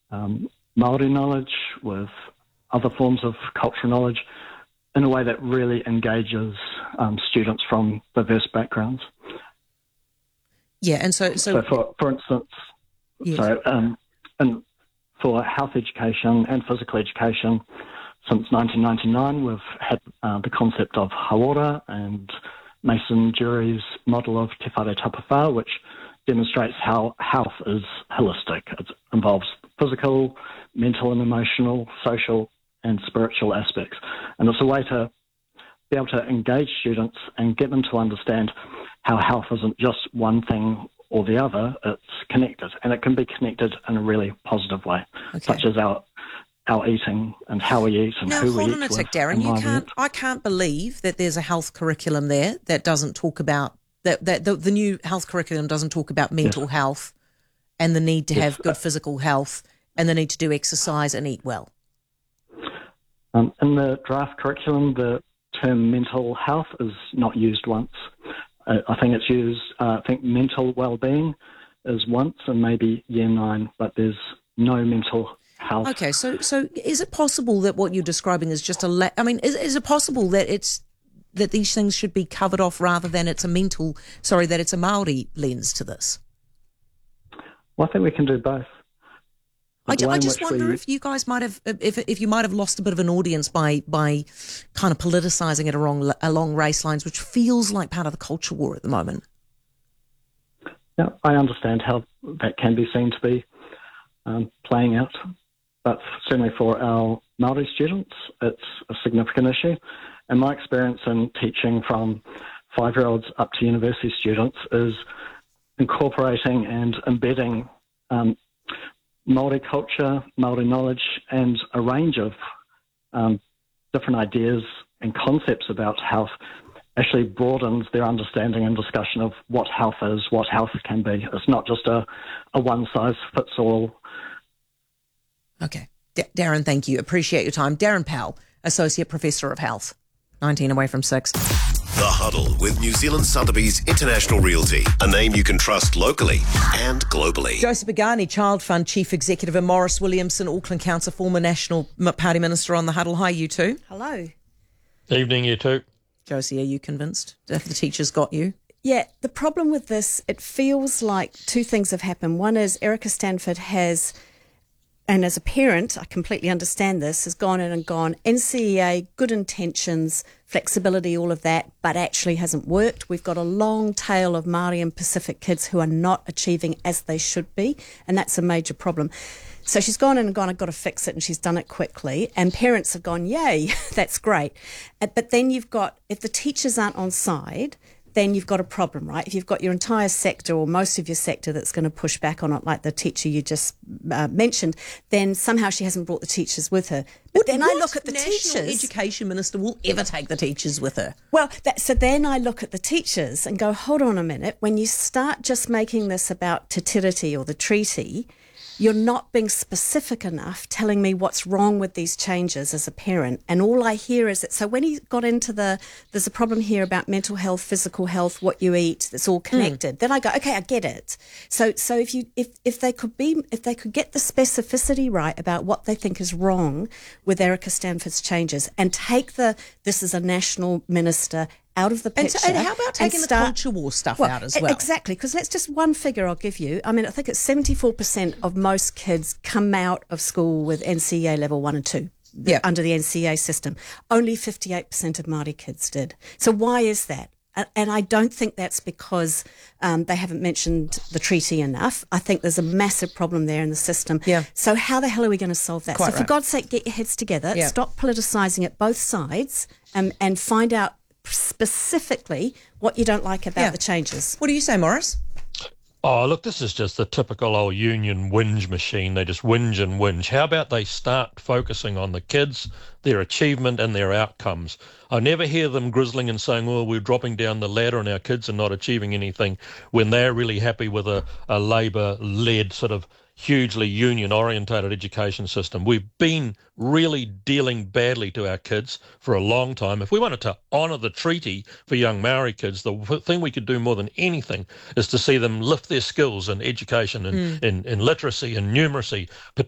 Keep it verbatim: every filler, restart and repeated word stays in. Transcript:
um, Māori knowledge, with other forms of cultural knowledge, in a way that really engages um, students from diverse backgrounds. Yeah, and so... So, so for, for instance, yes. sorry, um, and for health education and physical education, since nineteen ninety-nine, we've had uh, the concept of hauora and Mason Jury's model of Te Whare Tapawhā, which demonstrates how health is holistic. It involves physical, mental and emotional, social and spiritual aspects. And it's a way to be able to engage students and get them to understand how health isn't just one thing or the other, it's connected. And it can be connected in a really positive way, okay. such as our our eating and how we eat and now, who we eat hold on a tick, Darren. You can't, I can't believe that there's a health curriculum there that doesn't talk about, that, that the, the new health curriculum doesn't talk about mental yes. health and the need to yes. have good physical health and the need to do exercise and eat well. Um, in the draft curriculum, the term mental health is not used once. Uh, I think it's used, uh, I think mental well-being is once and maybe year nine, but there's no mental health. Okay, so so is it possible that what you're describing is just a... La- I mean, is, is it possible that it's that these things should be covered off rather than it's a mental... Sorry, that it's a Māori lens to this? Well, I think we can do both. I, I just wonder we... if you guys might have, if if you might have lost a bit of an audience by by kind of politicising it along along race lines, which feels like part of the culture war at the moment. Yeah, I understand how that can be seen to be um, playing out, but certainly for our Māori students, it's a significant issue. And my experience in teaching from five-year-olds up to university students is incorporating and embedding um, Māori culture, Māori knowledge, and a range of um, different ideas and concepts about health actually broadens their understanding and discussion of what health is, what health can be. It's not just a, a one-size-fits-all. Okay. D- Darren, thank you. Appreciate your time. Darren Powell, Associate Professor of Health, nineteen away from six. The Huddle with New Zealand Sotheby's International Realty, a name you can trust locally and globally. Josie Pagani, Child Fund Chief Executive, and Maurice Williamson, Auckland Council, former National Party Minister on the Huddle. Hi, you two. Hello. Evening, you two. Josie, are you convinced if the teachers got you? Yeah, the problem with this, it feels like two things have happened. One is Erica Stanford has... And as a parent, I completely understand this, has gone in and gone, N C E A, good intentions, flexibility, all of that, but actually hasn't worked. We've got a long tail of Māori and Pacific kids who are not achieving as they should be, and that's a major problem. So she's gone in and gone, I've got to fix it, and she's done it quickly. And parents have gone, yay, that's great. But then you've got, if the teachers aren't on side, then you've got a problem, right? If you've got your entire sector or most of your sector that's going to push back on it, like the teacher you just uh, mentioned, then somehow she hasn't brought the teachers with her. But what, then I look at the National teachers. Education Minister will ever take the teachers with her? Well, that, so then I look at the teachers and go, hold on a minute. When you start just making this about Te Tiriti or the treaty, you're not being specific enough telling me what's wrong with these changes as a parent. And all I hear is that, so when he got into the, there's a problem here about mental health, physical health, what you eat, that's all connected. Mm. Then I go, okay, I get it. So, so if you, if, if they could be, if they could get the specificity right about what they think is wrong with Erica Stanford's changes and take the, this is a national minister out of the picture. And, so, and how about taking start, the culture war stuff well, out as well? Exactly, because that's just one figure I'll give you. I mean, I think it's seventy-four percent of most kids come out of school with N C E A level one and two. Yeah. Under the N C E A system. Only fifty-eight percent of Māori kids did. So why is that? And I don't think that's because um, they haven't mentioned the treaty enough. I think there's a massive problem there in the system. Yeah. So how the hell are we going to solve that? Quite so for right. God's sake, get your heads together. Yeah. Stop politicising it both sides um, and find out specifically what you don't like about yeah. the changes. What do you say, Maurice? Oh, look, this is just the typical old union whinge machine. They just whinge and whinge. How about they start focusing on the kids, their achievement and their outcomes? I never hear them grizzling and saying, well, we're dropping down the ladder and our kids are not achieving anything, when they're really happy with a, a Labour-led sort of hugely union-orientated education system. We've been really dealing badly to our kids for a long time. If we wanted to honour the treaty for young Maori kids, the thing we could do more than anything is to see them lift their skills in education and mm. in, in literacy and numeracy,